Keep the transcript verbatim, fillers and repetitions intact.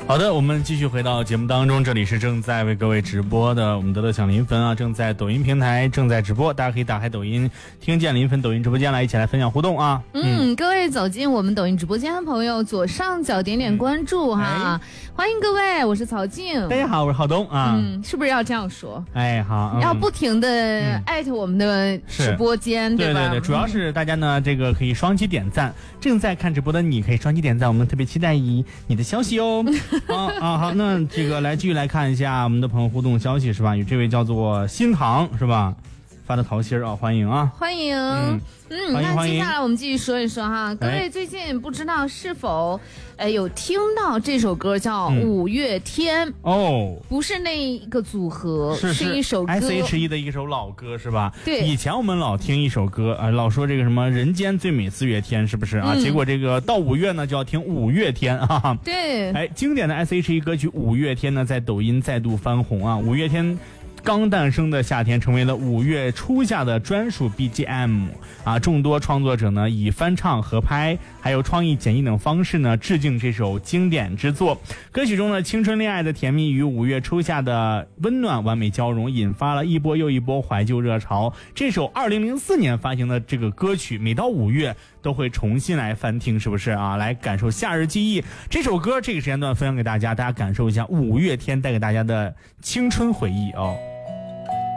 好的，我们继续回到节目当中，这里是正在为各位直播的我们的乐享临汾啊，正在抖音平台正在直播，大家可以打开抖音听见临汾抖音直播间来一起来分享互动啊。 嗯, 嗯各位走进我们抖音直播间的朋友，左上角点点关注哈、嗯哎、欢迎各位，我是曹静。 大家好，我是浩东啊。 嗯，是不是要这样说？ 哎，好、嗯、 要不停的艾特我们的直播间、嗯、对吧？ 对对对，主要是大家呢这个可以双击点赞，正在看直播的你可以双击点赞，我们特别期待你你的消息哦。啊啊好，那这个来继续来看一下我们的朋友互动消息是吧？有这位叫做新塘是吧？发的桃心啊，欢迎啊， 欢迎。嗯， 嗯那接下来我们继续说一说哈，各位最近不知道是否呃有听到这首歌叫五月天、嗯、 哦， 不是那一个组合， 是是一首歌 S H E 的一首老歌是吧？ 对， 以前我们老听一首歌啊、呃，老说这个什么人间最美四月天是不是啊、嗯？结果这个到五月呢就要听五月天啊。 对， 哎，经典的 S H E 歌曲五月天呢在抖音再度翻红啊，五月天刚诞生的夏天成为了五月初夏的专属 B G M 啊！众多创作者呢以翻唱、合拍，还有创意剪辑等方式呢致敬这首经典之作。歌曲中呢青春恋爱的甜蜜与五月初夏的温暖完美交融，引发了一波又一波怀旧热潮。这首二零零四年发行的这个歌曲，每到五月都会重新来翻听，是不是啊？来感受夏日记忆。这首歌这个时间段分享给大家，大家感受一下五月天带给大家的青春回忆哦。